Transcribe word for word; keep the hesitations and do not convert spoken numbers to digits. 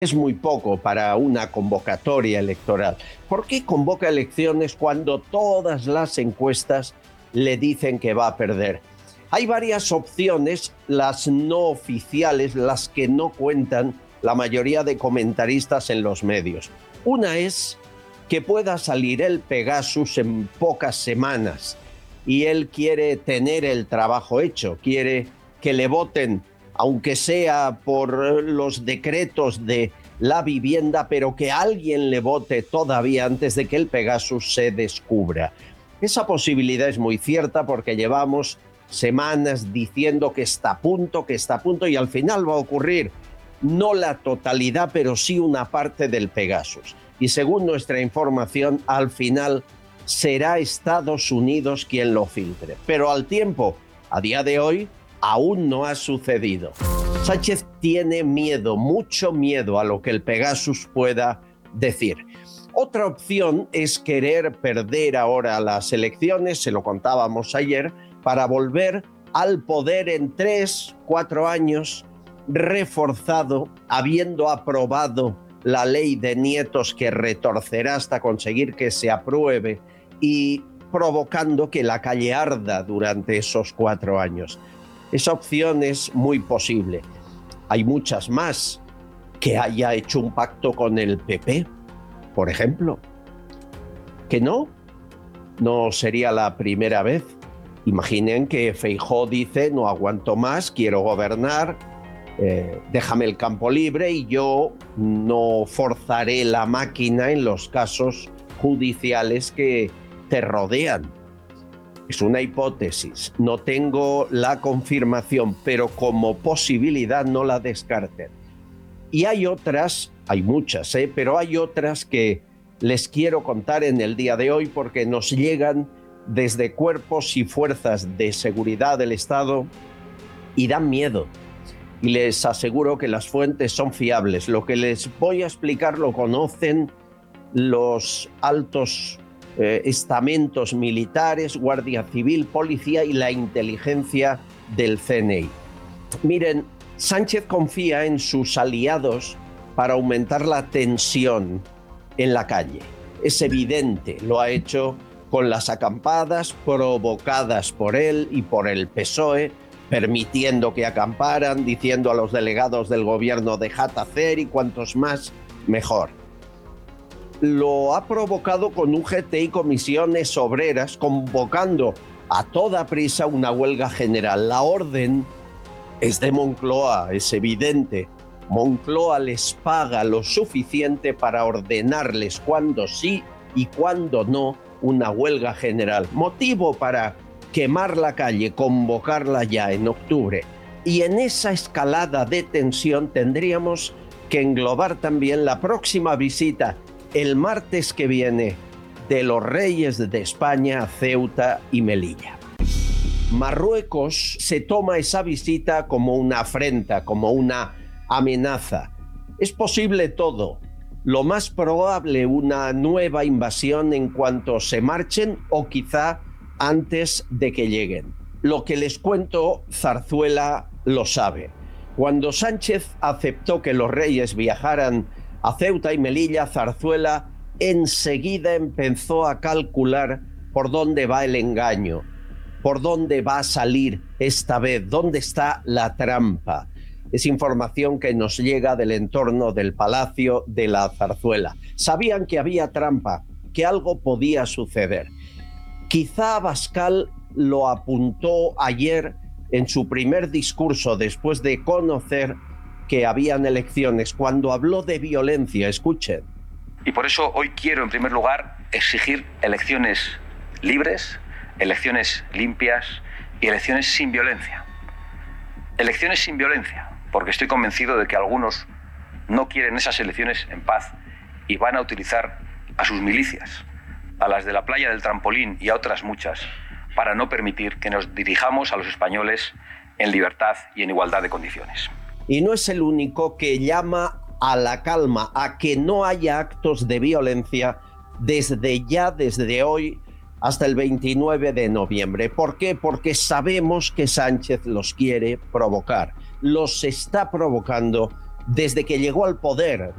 Es muy poco para una convocatoria electoral. ¿Por qué convoca elecciones cuando todas las encuestas le dicen que va a perder? Hay varias opciones, las no oficiales, las que no cuentan la mayoría de comentaristas en los medios. Una es que pueda salir el Pegasus en pocas semanas y él quiere tener el trabajo hecho, quiere que le voten, aunque sea por los decretos de la vivienda, pero que alguien le vote todavía antes de que el Pegasus se descubra. Esa posibilidad es muy cierta porque llevamos semanas diciendo que está a punto, que está a punto, y al final va a ocurrir no la totalidad, pero sí una parte del Pegasus. Y según nuestra información, al final será Estados Unidos quien lo filtre. Pero al tiempo, a día de hoy, aún no ha sucedido. Sánchez tiene miedo, mucho miedo a lo que el Pegasus pueda decir. Otra opción es querer perder ahora las elecciones, se lo contábamos ayer, para volver al poder en tres, cuatro años, reforzado, habiendo aprobado la ley de nietos que retorcerá hasta conseguir que se apruebe y provocando que la calle arda durante esos cuatro años. Esa opción es muy posible. Hay muchas más. Que haya hecho un pacto con el P P, por ejemplo. Que no, no sería la primera vez. Imaginen que Feijóo dice, no aguanto más, quiero gobernar, eh, déjame el campo libre y yo no forzaré la máquina en los casos judiciales que te rodean. Es una hipótesis, no tengo la confirmación, pero como posibilidad no la descarten. Y hay otras, hay muchas, ¿eh? pero hay otras que les quiero contar en el día de hoy porque nos llegan desde cuerpos y fuerzas de seguridad del Estado y dan miedo. Y les aseguro que las fuentes son fiables. Lo que les voy a explicar lo conocen los altos eh, estamentos militares, Guardia Civil, Policía y la inteligencia del C N I. Miren, Sánchez confía en sus aliados para aumentar la tensión en la calle. Es evidente, lo ha hecho con las acampadas provocadas por él y por el P S O E, permitiendo que acamparan, diciendo a los delegados del gobierno dejad hacer y cuantos más, mejor. Lo ha provocado con U G T y comisiones obreras, convocando a toda prisa una huelga general. La orden es de Moncloa, es evidente. Moncloa les paga lo suficiente para ordenarles cuándo sí y cuándo no una huelga general. Motivo para quemar la calle, convocarla ya en octubre. Y en esa escalada de tensión tendríamos que englobar también la próxima visita, el martes que viene, de los reyes de España a Ceuta y Melilla. Marruecos se toma esa visita como una afrenta, como una amenaza. Es posible todo. Lo más probable, una nueva invasión en cuanto se marchen o quizá antes de que lleguen. Lo que les cuento, Zarzuela lo sabe. Cuando Sánchez aceptó que los reyes viajaran a Ceuta y Melilla, Zarzuela enseguida empezó a calcular por dónde va el engaño, por dónde va a salir esta vez, dónde está la trampa. Es información que nos llega del entorno del Palacio de la Zarzuela. Sabían que había trampa, que algo podía suceder. Quizá Abascal lo apuntó ayer en su primer discurso después de conocer que habían elecciones, cuando habló de violencia. Escuchen. Y por eso hoy quiero, en primer lugar, exigir elecciones libres, elecciones limpias y elecciones sin violencia. Elecciones sin violencia, porque estoy convencido de que algunos no quieren esas elecciones en paz y van a utilizar a sus milicias, a las de la playa del trampolín y a otras muchas, para no permitir que nos dirijamos a los españoles en libertad y en igualdad de condiciones. Y no es el único que llama a la calma, a que no haya actos de violencia desde ya, desde hoy, hasta el veintinueve de noviembre. ¿Por qué? Porque sabemos que Sánchez los quiere provocar. Los está provocando desde que llegó al poder,